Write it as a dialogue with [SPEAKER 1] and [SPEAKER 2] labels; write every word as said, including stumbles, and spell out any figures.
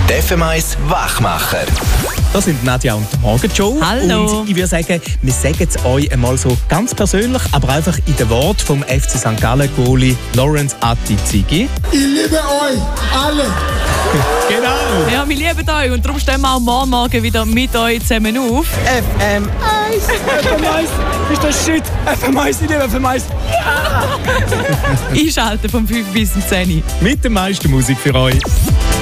[SPEAKER 1] Die F M eins Wachmacher.
[SPEAKER 2] Das sind Nadja und die Morgenshow.
[SPEAKER 3] Hallo.
[SPEAKER 2] Und ich würde sagen, wir sagen es euch einmal so ganz persönlich, aber einfach in den Worten vom F C Sankt Gallen Goalie Lawrence Ati-Zigi.
[SPEAKER 4] Ich liebe euch alle.
[SPEAKER 2] Genau.
[SPEAKER 3] Ja, wir lieben euch und darum stehen wir auch morgen Morgen wieder mit euch zusammen auf.
[SPEAKER 2] F M eins. F M eins ist das Shit. F M eins, ich liebe F M eins.
[SPEAKER 3] Einschalten vom fünf bis zum zehn.
[SPEAKER 2] Mit der meisten Musik für euch.